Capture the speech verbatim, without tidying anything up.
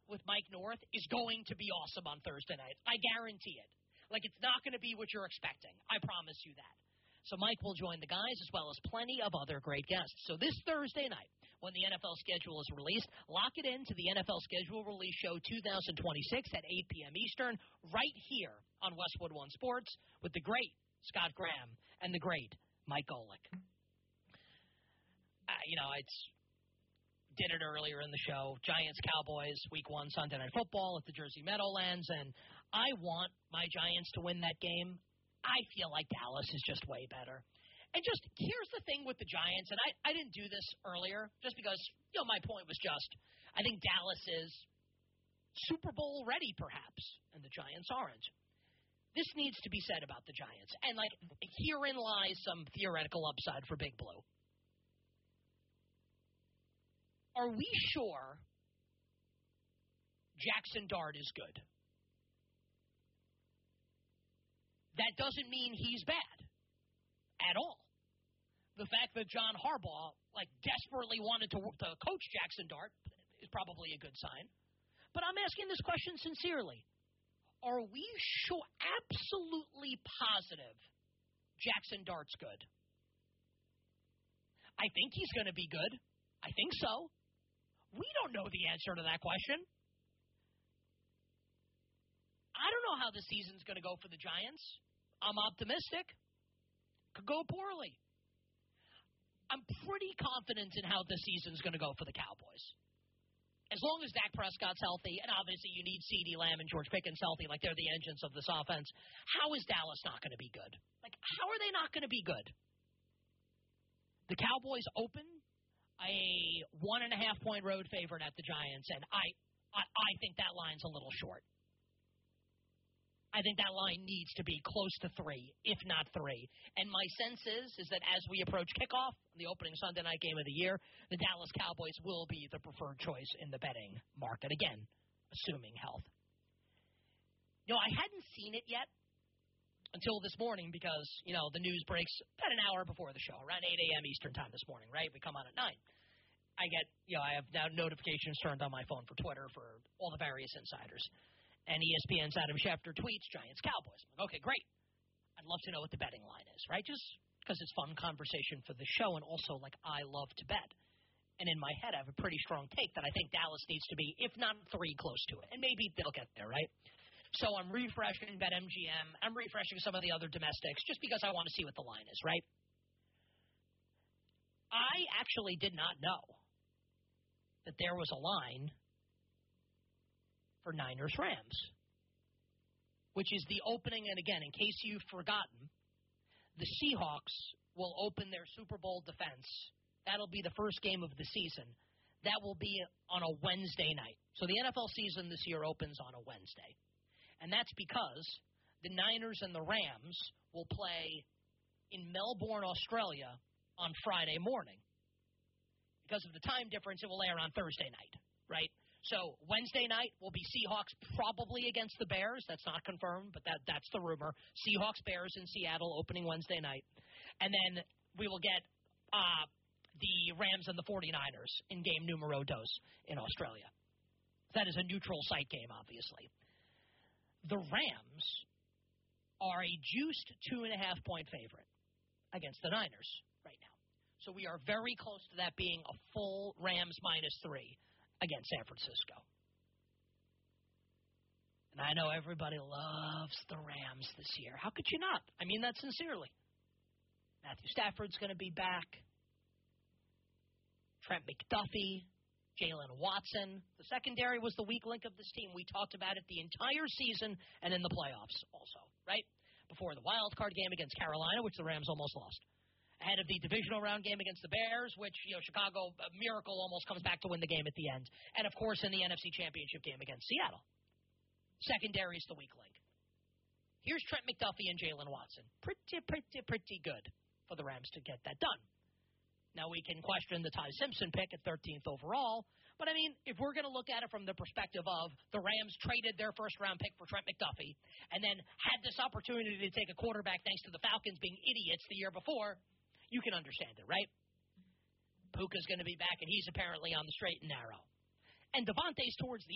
with Mike North is going to be awesome on Thursday night. I guarantee it. Like, it's not going to be what you're expecting. I promise you that. So Mike will join the guys as well as plenty of other great guests. So this Thursday night, when the N F L schedule is released, lock it into the N F L Schedule Release Show twenty twenty-six at eight p.m. Eastern, right here on Westwood One Sports with the great Scott Graham and the great Mike Golick. Uh, you know, it's did it earlier in the show. Giants, Cowboys, week one, Sunday Night Football at the Jersey Meadowlands, and I want my Giants to win that game. I feel like Dallas is just way better. And just, here's the thing with the Giants, and I, I didn't do this earlier just because, you know, my point was just, I think Dallas is Super Bowl ready, perhaps, and the Giants aren't. This needs to be said about the Giants. And, like, herein lies some theoretical upside for Big Blue. Are we sure Jackson Dart is good? That doesn't mean he's bad at all. The fact that John Harbaugh, like, desperately wanted to, to coach Jackson Dart is probably a good sign. But I'm asking this question sincerely. Are we sure, absolutely positive Jackson Dart's good? I think he's going to be good. I think so. We don't know the answer to that question. I don't know how the season's going to go for the Giants. I'm optimistic. Could go poorly. I'm pretty confident in how the season's going to go for the Cowboys. As long as Dak Prescott's healthy, and obviously you need CeeDee Lamb and George Pickens healthy, like they're the engines of this offense, how is Dallas not going to be good? Like, how are they not going to be good? The Cowboys open a one-and-a-half-point road favorite at the Giants, and I, I, I think that line's a little short. I think that line needs to be close to three, if not three. And my sense is, is that as we approach kickoff, the opening Sunday night game of the year, the Dallas Cowboys will be the preferred choice in the betting market. Again, assuming health. You know, I hadn't seen it yet until this morning because, you know, the news breaks about an hour before the show, around eight a.m. Eastern time this morning, right? We come on at nine. I get, you know, I have now notifications turned on my phone for Twitter for all the various insiders. And E S P N's Adam Schefter tweets Giants Cowboys. I'm like, okay, great. I'd love to know what the betting line is, right? Just because it's fun conversation for the show, and also, like, I love to bet. And in my head, I have a pretty strong take that I think Dallas needs to be, if not three, close to it. And maybe they'll get there, right? So I'm refreshing BetMGM. I'm refreshing some of the other domestics just because I want to see what the line is, right? I actually did not know that there was a line for Niners-Rams, which is the opening. And again, in case you've forgotten, the Seahawks will open their Super Bowl defense. That'll be the first game of the season. That will be on a Wednesday night. So the N F L season this year opens on a Wednesday. And that's because the Niners and the Rams will play in Melbourne, Australia on Friday morning. Because of the time difference, it will air on Thursday night, right? So Wednesday night will be Seahawks probably against the Bears. That's not confirmed, but that that's the rumor. Seahawks, Bears in Seattle opening Wednesday night. And then we will get uh, the Rams and the 49ers in game numero dos in Australia. That is a neutral site game, obviously. The Rams are a juiced two-and-a-half-point favorite against the Niners right now. So we are very close to that being a full Rams minus three against San Francisco. And I know everybody loves the Rams this year. How could you not? I mean that sincerely. Matthew Stafford's going to be back. Trent McDuffie, Jalen Watson. The secondary was the weak link of this team. We talked about it the entire season and in the playoffs also, right? Before the wild card game against Carolina, which the Rams almost lost. Ahead of the divisional round game against the Bears, which, you know, Chicago, a miracle, almost comes back to win the game at the end. And, of course, in the N F C Championship game against Seattle. Secondary is the weak link. Here's Trent McDuffie and Jalen Watson. Pretty, pretty, pretty good for the Rams to get that done. Now, we can question the Ty Simpson pick at thirteenth overall, but, I mean, if we're going to look at it from the perspective of the Rams traded their first-round pick for Trent McDuffie and then had this opportunity to take a quarterback thanks to the Falcons being idiots the year before, you can understand it, right? Puka's going to be back, and he's apparently on the straight and narrow. And Devontae's towards the